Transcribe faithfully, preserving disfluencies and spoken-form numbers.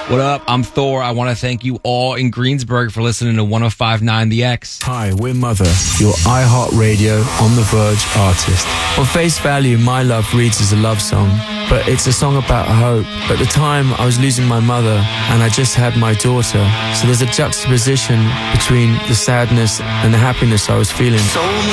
What up? I'm Thor. I want to thank you all in Greensburg for listening to one oh five point nine The X. Hi, we're Mother, your iHeartRadio On The Verge artist. On face value, My Love reads as a love song, but it's a song about hope. At the time, I was losing my mother, and I just had my daughter. So there's a juxtaposition between the sadness and the happiness I was feeling. So